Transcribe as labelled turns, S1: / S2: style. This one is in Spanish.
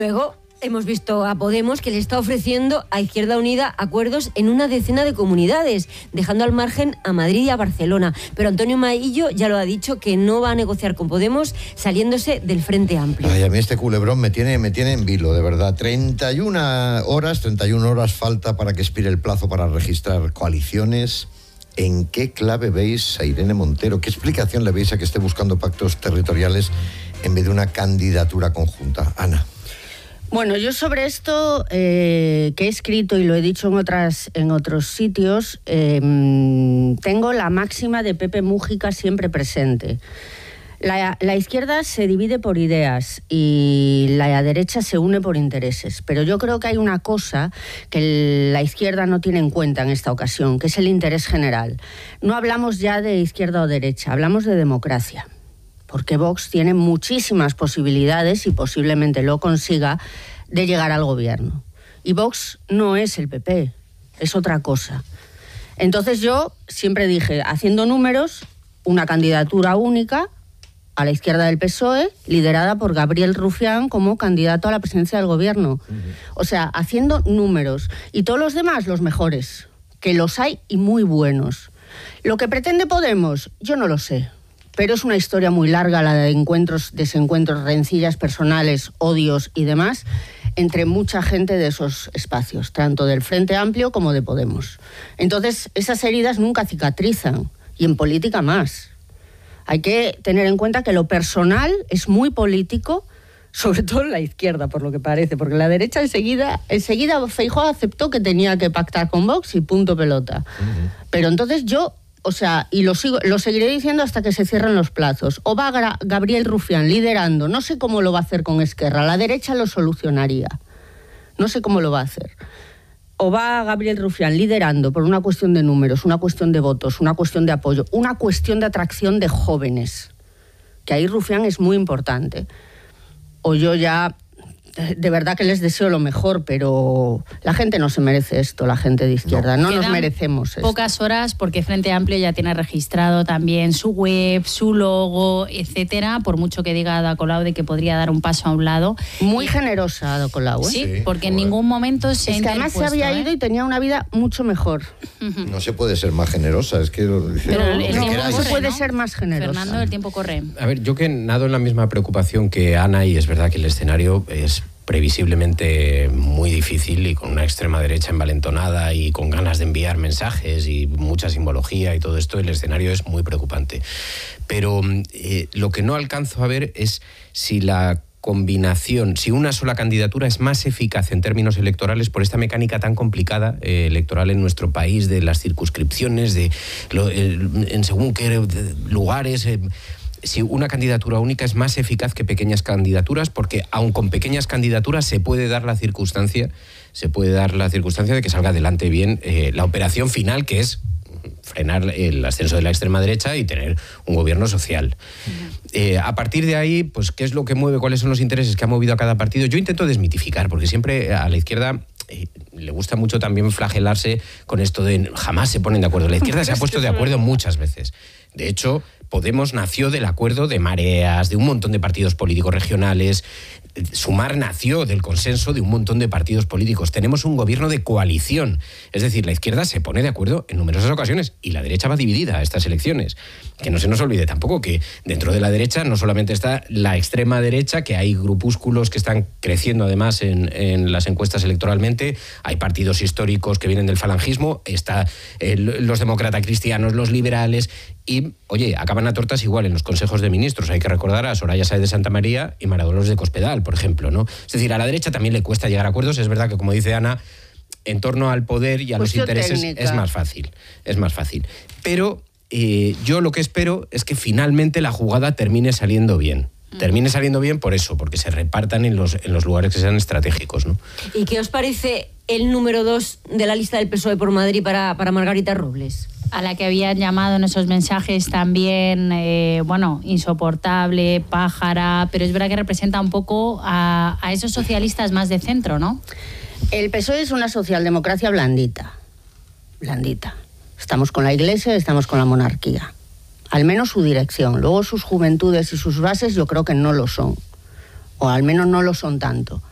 S1: Luego hemos visto a Podemos que le está ofreciendo a Izquierda Unida acuerdos en una decena de comunidades, dejando al margen a Madrid y a Barcelona. Pero Antonio Maillo ya lo ha dicho, que no va a negociar con Podemos saliéndose del Frente Amplio.
S2: Ay, a mí este culebrón me tiene en vilo, de verdad. 31 horas falta para que expire el plazo para registrar coaliciones. ¿En qué clave veis a Irene Montero? ¿Qué explicación le veis a que esté buscando pactos territoriales en vez de una candidatura conjunta? Ana.
S3: Bueno, yo sobre esto que he escrito y lo he dicho en otros sitios, tengo la máxima de Pepe Mújica siempre presente. La izquierda se divide por ideas y la derecha se une por intereses, pero yo creo que hay una cosa que la izquierda no tiene en cuenta en esta ocasión, que es el interés general. No hablamos ya de izquierda o derecha, hablamos de democracia. Porque Vox tiene muchísimas posibilidades, y posiblemente lo consiga, de llegar al gobierno. Y Vox no es el PP, es otra cosa. Entonces yo siempre dije, haciendo números, una candidatura única a la izquierda del PSOE, liderada por Gabriel Rufián como candidato a la presidencia del gobierno. O sea, haciendo números. Y todos los demás, los mejores, que los hay y muy buenos. Lo que pretende Podemos, yo no lo sé. Pero es una historia muy larga, la de encuentros, desencuentros, rencillas personales, odios y demás, entre mucha gente de esos espacios, tanto del Frente Amplio como de Podemos. Entonces, esas heridas nunca cicatrizan, y en política más. Hay que tener en cuenta que lo personal es muy político, sobre todo en la izquierda, por lo que parece, porque la derecha enseguida Feijóo aceptó que tenía que pactar con Vox y punto pelota. Pero entonces yo... O sea, y lo seguiré diciendo hasta que se cierren los plazos. O va Gabriel Rufián liderando, no sé cómo lo va a hacer con Esquerra, la derecha lo solucionaría, no sé cómo lo va a hacer. O va Gabriel Rufián liderando por una cuestión de números, una cuestión de votos, una cuestión de apoyo, una cuestión de atracción de jóvenes, que ahí Rufián es muy importante. O yo ya... De verdad que les deseo lo mejor, pero la gente no se merece esto, la gente de izquierda, no nos merecemos esto.
S4: Pocas horas, porque Frente Amplio ya tiene registrado también su web, su logo, etcétera, por mucho que diga Ada Colau de que podría dar un paso a un lado.
S3: Muy generosa Ada Colau, ¿eh?
S4: Sí, porque en ningún momento se ha interpuesto.
S3: Además se había ido y tenía una vida mucho mejor.
S2: No se puede ser más generosa, es que...
S4: Pero
S3: no se puede ser más generosa.
S4: Fernando, el tiempo corre.
S5: A ver, yo que nado en la misma preocupación que Ana, y es verdad que el escenario es previsiblemente muy difícil y con una extrema derecha envalentonada y con ganas de enviar mensajes y mucha simbología y todo esto, el escenario es muy preocupante. Pero lo que no alcanzo a ver es si la combinación, si una sola candidatura es más eficaz en términos electorales por esta mecánica tan complicada electoral en nuestro país, de las circunscripciones, en según qué lugares... si una candidatura única es más eficaz que pequeñas candidaturas, porque aun con pequeñas candidaturas se puede dar la circunstancia de que salga adelante bien la operación final, que es frenar el ascenso de la extrema derecha y tener un gobierno social. A partir de ahí, pues, ¿qué es lo que mueve? ¿Cuáles son los intereses que ha movido a cada partido? Yo intento desmitificar, porque siempre a la izquierda le gusta mucho también flagelarse con esto de jamás se ponen de acuerdo. La izquierda se ha puesto de acuerdo muchas veces. De hecho, Podemos nació del acuerdo de mareas, de un montón de partidos políticos regionales. Sumar nació del consenso de un montón de partidos políticos. Tenemos un gobierno de coalición. Es decir, la izquierda se pone de acuerdo en numerosas ocasiones y la derecha va dividida a estas elecciones. Que no se nos olvide tampoco que dentro de la derecha no solamente está la extrema derecha, que hay grupúsculos que están creciendo además en las encuestas electoralmente, hay partidos históricos que vienen del falangismo, está los demócratas cristianos, los liberales, y, oye, acaban a tortas igual en los consejos de ministros. Hay que recordar a Soraya Sáez de Santamaría y María Dolores de Cospedal, por ejemplo, ¿no? Es decir, a la derecha también le cuesta llegar a acuerdos. Es verdad que, como dice Ana, en torno al poder y a los intereses técnica. Es más fácil. Pero yo lo que espero es que finalmente la jugada termine saliendo bien. Termine saliendo bien por eso, porque se repartan en los lugares que sean estratégicos, ¿no?
S1: ¿Y qué os parece el número 2 de la lista del PSOE por Madrid para Margarita Robles?
S4: A la que habían llamado en esos mensajes también, insoportable, pájara, pero es verdad que representa un poco a esos socialistas más de centro, ¿no?
S3: El PSOE es una socialdemocracia blandita. Estamos con la Iglesia, estamos con la monarquía. Al menos su dirección. Luego sus juventudes y sus bases yo creo que no lo son. O al menos no lo son tanto.